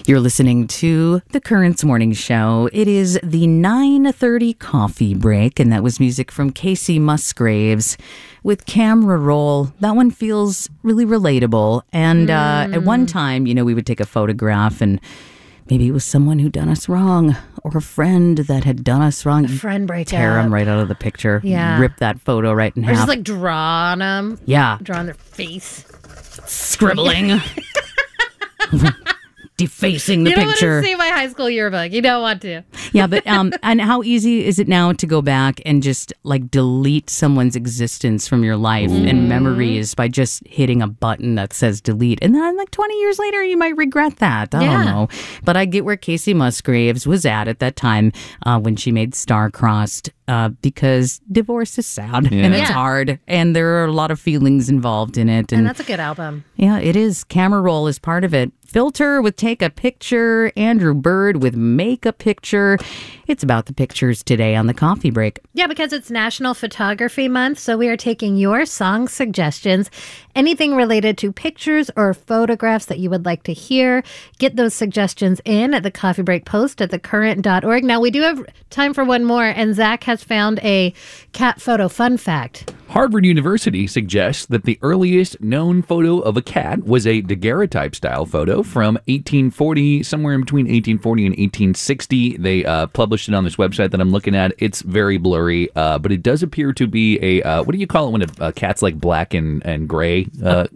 You're listening to The Currents Morning Show. It is the 9:30 coffee break, and that was music from Kacey Musgraves with Camera Roll. That one feels really relatable. And at one time, we would take a photograph and maybe it was someone who'd done us wrong or a friend that had done us wrong. A friend breakup. Tear them right out of the picture. Yeah. Rip that photo right in Or half. just like draw on them. Yeah. Draw on their face. Scribbling. Defacing the you don't picture. want to see my high school yearbook. You don't want to. Yeah, but and how easy is it now to go back and just like delete someone's existence from your life and memories by just hitting a button that says delete? And then like 20 years later, you might regret that. I don't know. But I get where Kacey Musgraves was at that time when she made Star-Crossed because divorce is sad and it's hard and there are a lot of feelings involved in it. And that's a good album. Yeah, it is. Camera Roll is part of it. Filter with Take a Picture, Andrew Bird with Make a Picture. It's about the pictures today on the coffee break. Yeah, because it's National Photography Month, so we are taking your song suggestions. Anything related to pictures or photographs that you would like to hear, get those suggestions in at the Coffee Break post at thecurrent.org. Now, we do have time for one more, and Zach has found a cat photo fun fact. Harvard University suggests that the earliest known photo of a cat was a daguerreotype style photo from 1840, somewhere in between 1840 and 1860. They published it on this website that I'm looking at. It's very blurry, but it does appear to be a, what do you call it when a cat's like black and gray?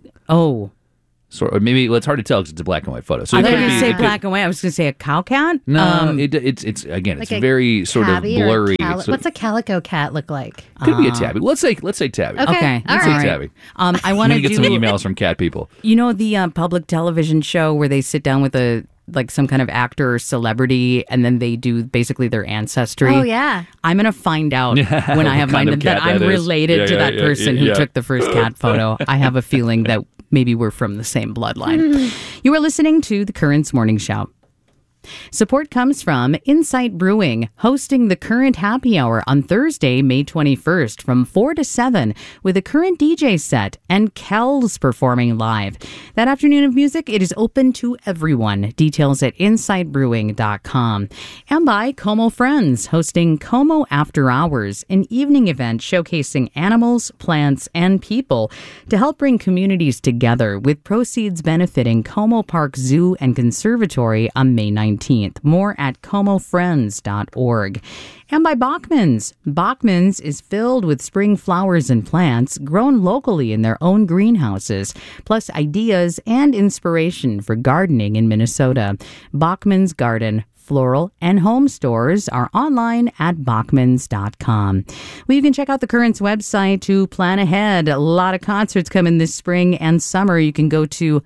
Or maybe it's hard to tell because it's a black and white photo. So I thought you were going to say black and white. I was going to say a cow cat. No, it's again, Like it's very sort of blurry. What's a calico cat look like? Could be a tabby. Let's say tabby. Okay, let's say tabby. I want to get some emails from cat people. You know the public television show where they sit down with some kind of actor or celebrity, and then they do basically their ancestry. Oh, yeah. I'm going to find out when I have mine that I'm related to that person who took the first cat photo. I have a feeling that maybe we're from the same bloodline. You are listening to The Currents Morning Show. Support comes from Insight Brewing, hosting the Current Happy Hour on Thursday, May 21st from 4 to 7 with a Current DJ set and Kells performing live. That afternoon of music, it is open to everyone. Details at insightbrewing.com. And by Como Friends, hosting Como After Hours, an evening event showcasing animals, plants, and people to help bring communities together with proceeds benefiting Como Park Zoo and Conservatory on May 19th. More at comofriends.org. And by Bachman's. Bachman's is filled with spring flowers and plants grown locally in their own greenhouses, plus ideas and inspiration for gardening in Minnesota. Bachman's Garden, floral, and home stores are online at bachmans.com. Well, you can check out the Currents website to plan ahead. A lot of concerts coming this spring and summer. You can go to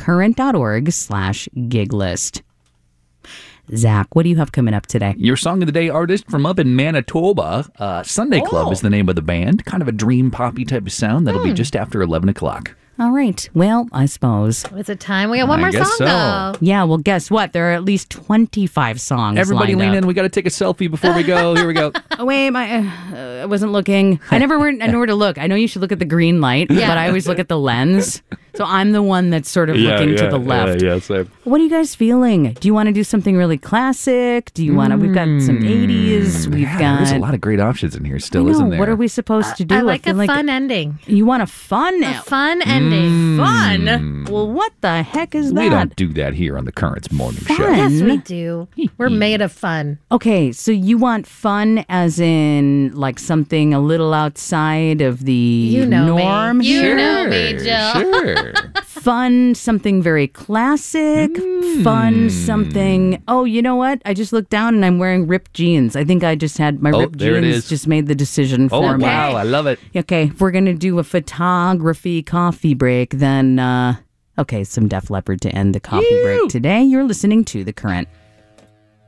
thecurrent.org/gig list. Zach, what do you have coming up today? Your Song of the Day artist from up in Manitoba. Sunday Club is the name of the band. Kind of a dream poppy type of sound. That'll be just after 11 o'clock. All right. Well, I suppose. It's a time. We got one more song, though. Yeah, well, guess what? There are at least 25 songs. Everybody lean up. in. We got to take a selfie before we go. Here we go. Oh, wait, I wasn't looking. I know where to look. I know you should look at the green light, but I always look at the lens. So I'm the one that's sort of looking to the left. Yeah, same. What are you guys feeling? Do you want to do something really classic? Do you want to? We've got some 80s. We've got. There's a lot of great options in here still, isn't there? What are we supposed to do? I like a fun ending. You want a fun ending. Fun? Well, what the heck is that? We don't do that here on the Currents Morning Show. Yes, we do. We're made of fun. Okay, so you want fun as in like something a little outside of the norm? Me. You know me, Jill. Sure. Fun, something very classic. Fun, something. Oh, you know what? I just looked down and I'm wearing ripped jeans. I think I just had my ripped jeans. Just made the decision for me. Oh, wow. I love it. Okay, if we're going to do a photography coffee break, then, some Def Leppard to end the coffee break today. You're listening to The Current.